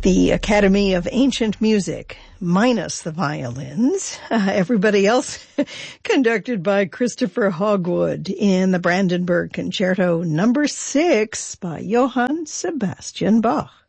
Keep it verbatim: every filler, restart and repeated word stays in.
The Academy of Ancient Music, minus the violins. Uh, everybody else conducted by Christopher Hogwood in the Brandenburg Concerto number six by Johann Sebastian Bach.